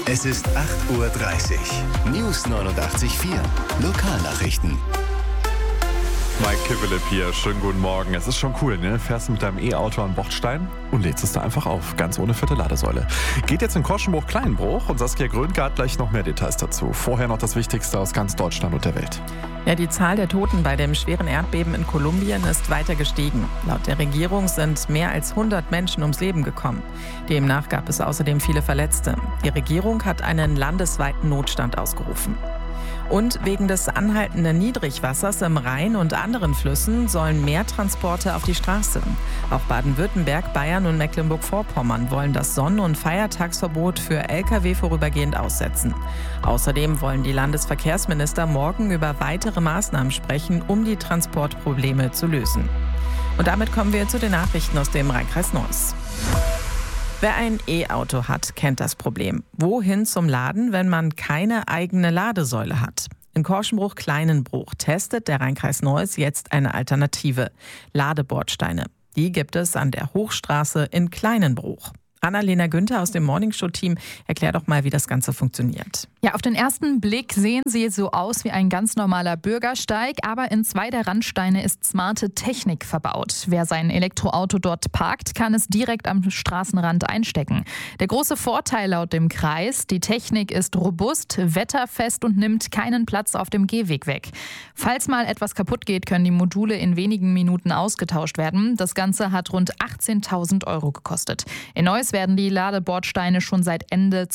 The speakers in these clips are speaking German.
Es ist 8:30 Uhr. News 89.4. Lokalnachrichten. Mike Kivelip hier, schönen guten Morgen. Es ist schon cool, ne? Fährst mit deinem E-Auto an Bordstein und lädst es da einfach auf, ganz ohne vierte Ladesäule. Geht jetzt in Korschenbruch-Kleinbruch und Saskia Grönke hat gleich noch mehr Details dazu. Vorher noch das Wichtigste aus ganz Deutschland und der Welt. Ja, die Zahl der Toten bei dem schweren Erdbeben in Kolumbien ist weiter gestiegen. Laut der Regierung sind mehr als 100 Menschen ums Leben gekommen. Demnach gab es außerdem viele Verletzte. Die Regierung hat einen landesweiten Notstand ausgerufen. Und wegen des anhaltenden Niedrigwassers im Rhein und anderen Flüssen sollen mehr Transporte auf die Straße. Auch Baden-Württemberg, Bayern und Mecklenburg-Vorpommern wollen das Sonn- und Feiertagsverbot für Lkw vorübergehend aussetzen. Außerdem wollen die Landesverkehrsminister morgen über weitere Maßnahmen sprechen, um die Transportprobleme zu lösen. Und damit kommen wir zu den Nachrichten aus dem Rheinkreis Neuss. Wer ein E-Auto hat, kennt das Problem. Wohin zum Laden, wenn man keine eigene Ladesäule hat? In Korschenbruch-Kleinenbruch testet der Rheinkreis Neuss jetzt eine Alternative: Ladebordsteine. Die gibt es an der Hochstraße in Kleinenbruch. Annalena Günther aus dem Morningshow-Team, erklär doch mal, wie das Ganze funktioniert. Ja, auf den ersten Blick sehen sie so aus wie ein ganz normaler Bürgersteig, aber in zwei der Randsteine ist smarte Technik verbaut. Wer sein Elektroauto dort parkt, kann es direkt am Straßenrand einstecken. Der große Vorteil laut dem Kreis: die Technik ist robust, wetterfest und nimmt keinen Platz auf dem Gehweg weg. Falls mal etwas kaputt geht, können die Module in wenigen Minuten ausgetauscht werden. Das Ganze hat rund 18.000 € gekostet. In Neuss werden die Ladebordsteine schon seit Ende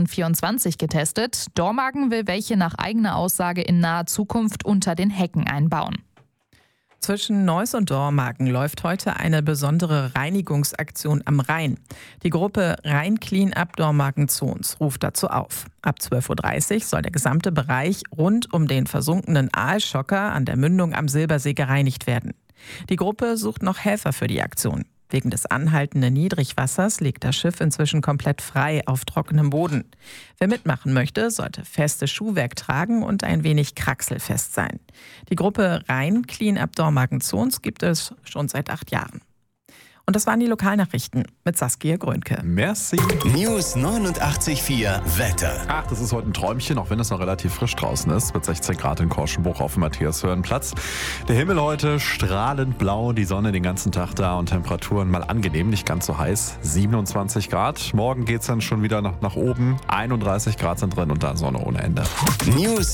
2024 getestet. Dormagen will welche nach eigener Aussage in naher Zukunft unter den Hecken einbauen. Zwischen Neuss und Dormagen läuft heute eine besondere Reinigungsaktion am Rhein. Die Gruppe Rhein Clean Up Dormagen Zons ruft dazu auf. Ab 12:30 Uhr soll der gesamte Bereich rund um den versunkenen Aalschocker an der Mündung am Silbersee gereinigt werden. Die Gruppe sucht noch Helfer für die Aktion. Wegen des anhaltenden Niedrigwassers liegt das Schiff inzwischen komplett frei auf trockenem Boden. Wer mitmachen möchte, sollte festes Schuhwerk tragen und ein wenig kraxelfest sein. Die Gruppe Rhein Clean Up Dormagen Zons gibt es schon seit 8 Jahren. Und das waren die Lokalnachrichten mit Saskia Grönke. Merci. News 89.4 Wetter. Ach, das ist heute ein Träumchen, auch wenn es noch relativ frisch draußen ist. Mit 16 Grad in Korschenbruch auf dem Matthias-Höhenplatz. Der Himmel heute strahlend blau, die Sonne den ganzen Tag da und Temperaturen mal angenehm, nicht ganz so heiß. 27 Grad. Morgen geht es dann schon wieder nach oben. 31 Grad sind drin und da Sonne ohne Ende. News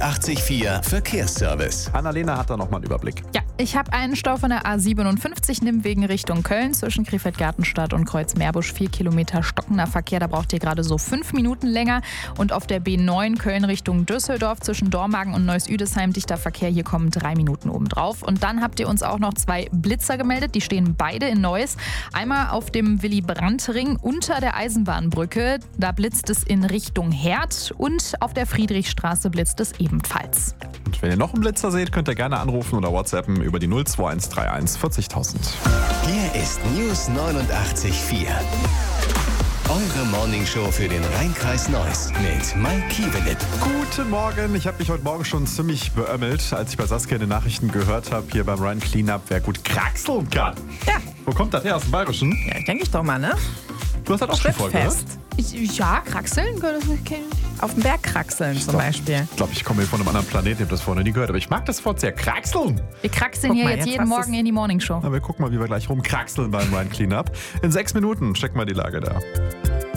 89.4 Verkehrsservice. Annalena hat da nochmal einen Überblick. Ja, ich habe einen Stau von der A57, Nimwegen Richtung Köln. Zwischen Krefeld-Gartenstadt und Kreuz-Meerbusch 4 Kilometer stockender Verkehr. Da braucht ihr gerade so 5 Minuten länger. Und auf der B9 Köln Richtung Düsseldorf zwischen Dormagen und Neuss-Üdesheim dichter Verkehr. Hier kommen 3 Minuten obendrauf. Und dann habt ihr uns auch noch 2 Blitzer gemeldet. Die stehen beide in Neuss. Einmal auf dem Willy-Brandt-Ring unter der Eisenbahnbrücke. Da blitzt es in Richtung Herd. Und auf der Friedrichstraße blitzt es ebenfalls. Und wenn ihr noch einen Blitzer seht, könnt ihr gerne anrufen oder WhatsAppen über die 02131 40.000. Hier ist News 89.4. Eure Morningshow für den Rheinkreis Neuss mit Mike Kivelip. Guten Morgen. Ich habe mich heute Morgen schon ziemlich beömmelt, als ich bei Saskia in den Nachrichten gehört habe, hier beim Rhein Cleanup, wer gut kraxeln kann. Ja. Wo kommt das her? Aus dem Bayerischen? Ja, denke ich doch mal, ne? Du hast das auch schon voll gehört? Ja, kraxeln? Auf dem Berg kraxeln zum Beispiel. Ich glaube, ich komme hier von einem anderen Planeten, ich habe das vorher nie gehört. Aber ich mag das Wort sehr, kraxeln. Wir kraxeln Guck hier mal, jetzt jetzt jeden hast Morgen in die Morningshow. Aber wir gucken mal, wie wir gleich rumkraxeln beim Rhein Cleanup. In 6 Minuten checken wir die Lage da.